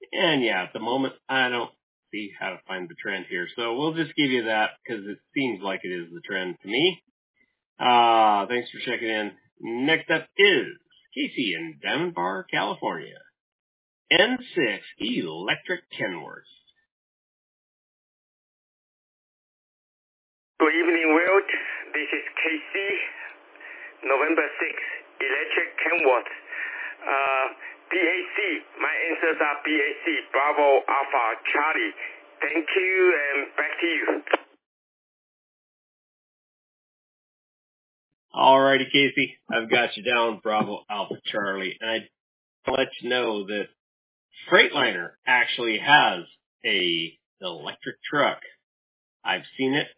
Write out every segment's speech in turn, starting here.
And yeah, at the moment, I don't see how to find the trend here. So we'll just give you that because it seems like it is the trend to me. Thanks for checking in. Next up is Casey in Diamond Bar, California. N6 Electric Kenworth. Good evening, world. This is Casey, November 6th, Electric Kenworth. BAC. My answers are BAC, Bravo, Alpha, Charlie. Thank you, and back to you. Alrighty, Casey. I've got you down, Bravo, Alpha, Charlie. And I let you know that Freightliner actually has a electric truck. I've seen it.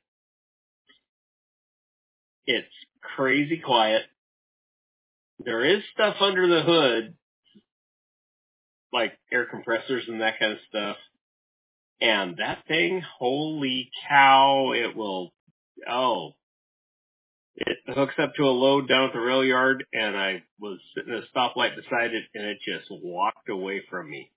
It's crazy quiet. There is stuff under the hood, like air compressors and that kind of stuff. And that thing, holy cow, it hooks up to a load down at the rail yard, and I was sitting at a stoplight beside it, and it just walked away from me.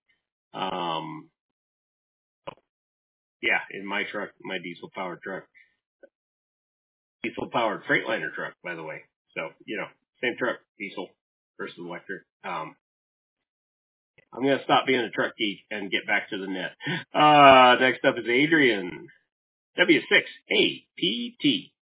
Yeah, in my truck, my diesel-powered truck. Diesel-powered Freightliner truck, by the way. So, same truck, diesel versus electric. I'm going to stop being a truck geek and get back to the net. Next up is Adrian, W6APT.